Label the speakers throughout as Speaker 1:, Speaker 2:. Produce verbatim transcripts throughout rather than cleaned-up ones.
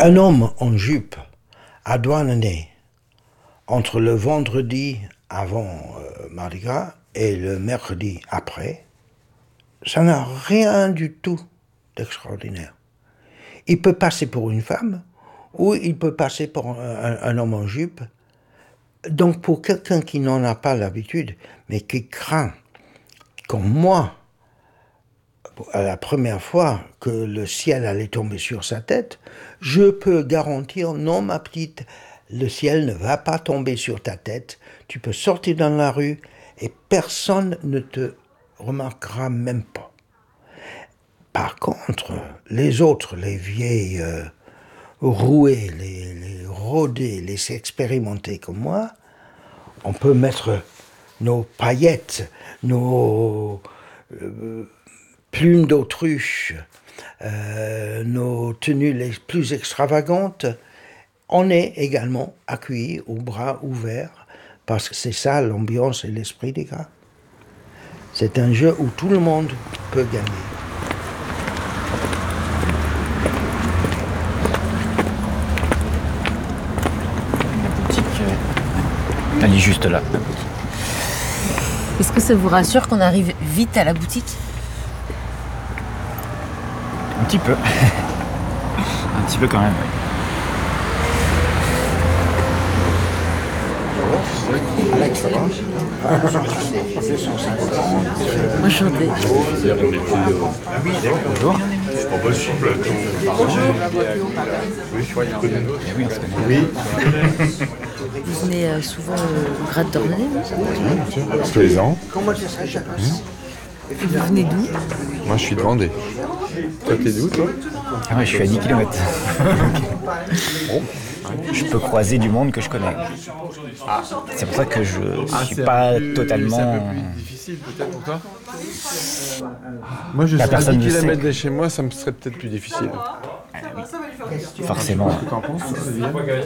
Speaker 1: Un homme en jupe à Douarnenez, entre le vendredi avant euh, Mardi Gras et le mercredi après, ça n'a rien du tout d'extraordinaire. Il peut passer pour une femme ou il peut passer pour un, un homme en jupe. Donc pour quelqu'un qui n'en a pas l'habitude, mais qui craint, comme moi, à la première fois que le ciel allait tomber sur sa tête, je peux garantir, non ma petite, le ciel ne va pas tomber sur ta tête. Tu peux sortir dans la rue et personne ne te remarquera même pas. Par contre, les autres, les vieilles euh, rouées, les, les rodées, les expérimentés comme moi, on peut mettre nos paillettes, nos euh, plumes d'autruche, euh, nos tenues les plus extravagantes. On est également accueillis aux bras ouverts parce que c'est ça l'ambiance et l'esprit des gars. C'est un jeu où tout le monde peut gagner.
Speaker 2: La boutique, euh, elle est juste là.
Speaker 3: Est-ce que ça vous rassure qu'on arrive vite à la boutique ?
Speaker 2: Un petit peu. Un petit peu quand même, oui.
Speaker 3: Enchanté.
Speaker 2: Bonjour.
Speaker 4: Oui.
Speaker 3: Vous venez euh, souvent au Gratte d'Ornenez, non ?
Speaker 4: Tous les ans.
Speaker 3: Et vous venez d'où ?
Speaker 4: Moi, je suis de Vendée. Toi, t'es d'où, toi ?
Speaker 2: Ah ouais, je suis à dix kilomètres. Je peux croiser du monde que je connais. C'est pour ça que je
Speaker 4: Ah,
Speaker 2: suis pas
Speaker 4: plus,
Speaker 2: totalement...
Speaker 4: C'est un peu plus difficile, peut-être, pour toi ? Moi, je
Speaker 2: La
Speaker 4: suis à
Speaker 2: personne
Speaker 4: dix
Speaker 2: le sait.
Speaker 4: kilomètres de chez moi, ça me serait peut-être plus difficile.
Speaker 2: Forcément.
Speaker 4: T'en penses, Olivier ?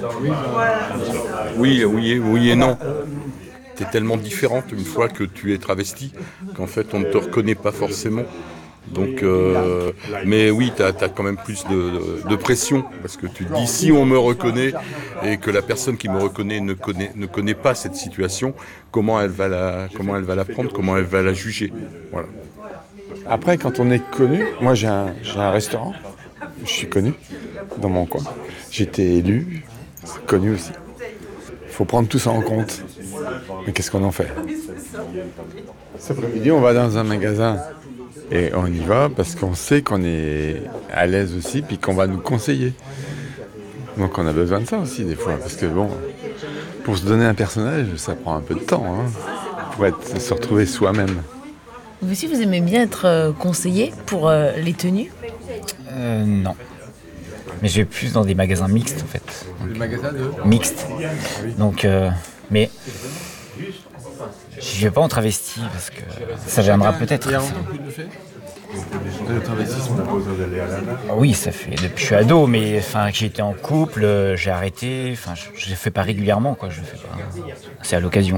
Speaker 5: Oui, oui, oui et non. Tu es tellement différente une fois que tu es travesti qu'en fait on ne te reconnaît pas forcément. Donc, euh, mais oui, tu as quand même plus de, de, de pression parce que tu te dis si on me reconnaît et que la personne qui me reconnaît ne connaît, ne connaît pas cette situation, comment elle va la, comment elle va la prendre, comment elle va la juger. Voilà.
Speaker 4: Après, quand on est connu, moi j'ai un, j'ai un restaurant, je suis connu dans mon coin. J'étais élu, c'est connu aussi. Il faut prendre tout ça en compte. Mais qu'est-ce qu'on en fait ? Cet après-midi, on va dans un magasin et on y va parce qu'on sait qu'on est à l'aise aussi puis qu'on va nous conseiller. Donc on a besoin de ça aussi des fois parce que bon, pour se donner un personnage, ça prend un peu de temps hein, pour être, se retrouver soi-même.
Speaker 3: Vous aussi, vous aimez bien être euh, conseiller pour euh, les tenues ?
Speaker 2: Euh, non. Mais je vais plus dans des magasins mixtes, en fait.
Speaker 4: Le magasin de...
Speaker 2: Mixtes. Donc, euh, mais... Je vais pas en travesti parce que ça viendra peut-être.
Speaker 4: Il y a longtemps que tu le fais ? Le travestissement.
Speaker 2: Ah oui, ça fait depuis que je suis ado, mais enfin j'ai été en couple, euh, j'ai arrêté, enfin je, je le fais pas régulièrement quoi, je le fais pas. C'est à l'occasion.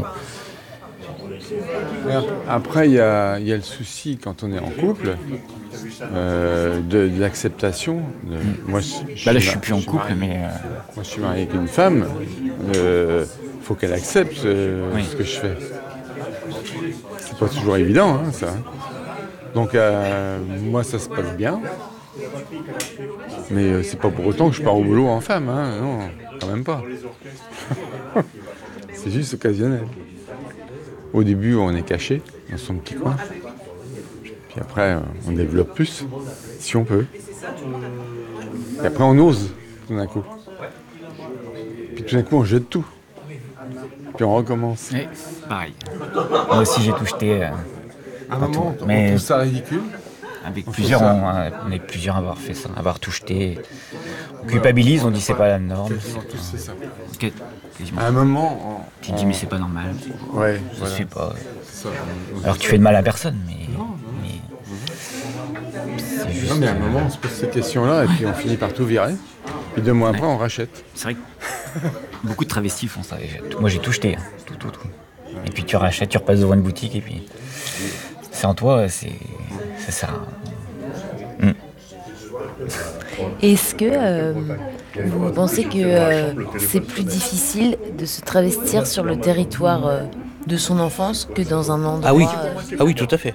Speaker 4: Après, il y a, il y a le souci quand on est en couple euh, de, de l'acceptation. De,
Speaker 2: Mm.
Speaker 4: moi, je,
Speaker 2: Bah là
Speaker 4: je
Speaker 2: je suis plus en couple, mais euh,
Speaker 4: Moi, je suis marié avec une femme. Il euh, faut qu'elle accepte euh,
Speaker 2: Oui.
Speaker 4: ce que je fais. C'est pas toujours évident, hein, ça. Donc, euh, moi, ça se passe bien. Mais euh, c'est pas pour autant que je pars au boulot en femme, hein. Non, quand même pas. C'est juste occasionnel. Au début, on est caché dans son petit coin. Puis après, on développe plus, si on peut. Et après, on ose, tout d'un coup. Puis tout d'un coup, on jette tout. Puis on recommence.
Speaker 2: oui, pareil. Moi aussi j'ai tout jeté. euh,
Speaker 4: À un moment, on
Speaker 2: mais-
Speaker 4: trouve ça ridicule.
Speaker 2: Avec
Speaker 4: On
Speaker 2: plusieurs,
Speaker 4: fait ça.
Speaker 2: on, euh, on est plusieurs à avoir fait ça, à avoir tout jeté. On culpabilise, on dit c'est pas la norme.
Speaker 4: Quasiment tous, c'est ça.
Speaker 2: C'est- quasiment.
Speaker 4: À un moment, on...
Speaker 2: Tu te dis mais c'est pas normal,
Speaker 4: Ouais,
Speaker 2: ça
Speaker 4: voilà.
Speaker 2: se fait pas.
Speaker 4: C'est ça. On- on-
Speaker 2: Alors tu fais de mal à personne, mais, mais c'est juste.
Speaker 4: Non, mais à un moment, on se pose ces questions-là et puis on finit par tout virer. Puis deux mois après, on rachète.
Speaker 2: C'est vrai que beaucoup de travestis font ça. Moi j'ai tout jeté, hein. tout, tout, tout. Et puis tu rachètes, tu repasses devant une boutique et puis c'est en toi, c'est ça sert à...
Speaker 3: Est-ce que euh, Vous pensez que euh, c'est plus difficile de se travestir sur le territoire euh, de son enfance que dans un endroit...
Speaker 6: Ah oui,
Speaker 3: euh,
Speaker 6: ah oui, tout à fait.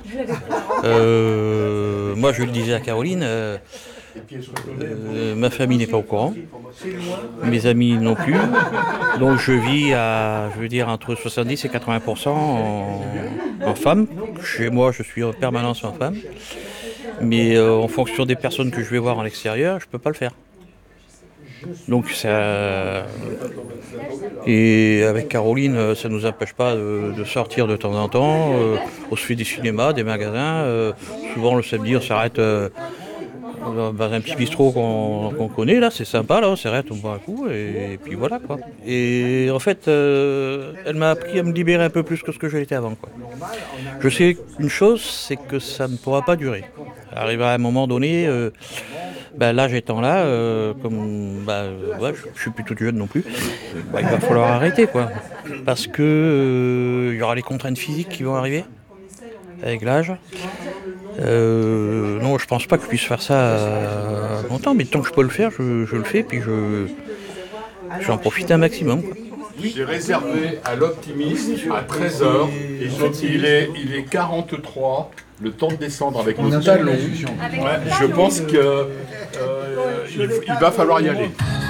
Speaker 6: Euh, moi, je le disais à Caroline, euh, euh, ma famille n'est pas au courant, mes amis non plus, donc je vis à, je veux dire, entre soixante-dix et quatre-vingts pour cent en, en femme. Chez moi, je suis en permanence en femme, mais euh, en fonction des personnes que je vais voir à l'extérieur, je peux pas le faire. Donc ça... Et avec Caroline, ça ne nous empêche pas de, de sortir de temps en temps. Euh, on se fait des cinémas, des magasins. Euh, souvent le samedi, on s'arrête euh, dans un petit bistrot qu'on qu'on connaît. Là, c'est sympa. Là, on s'arrête, on boit un coup et, et puis voilà quoi. Et en fait, euh, elle m'a appris à me libérer un peu plus que ce que je l'étais avant, quoi. Je sais une chose, c'est que ça ne pourra pas durer. Arrivera à un moment donné. Euh, Ben, l'âge étant là, euh, comme bah, ouais, je, je suis plus toute jeune non plus, bah, il va falloir arrêter quoi. Parce que il euh, y aura les contraintes physiques qui vont arriver avec l'âge. Euh, non, je pense pas que je puisse faire ça euh, longtemps, mais tant que je peux le faire, je, je le fais, puis je j'en profite un maximum, quoi.
Speaker 5: J'ai réservé à l'optimiste à treize heures. Il est, il est quarante-trois. Le temps de descendre avec nos talons. Ouais, je pense que euh, il, il va falloir y aller.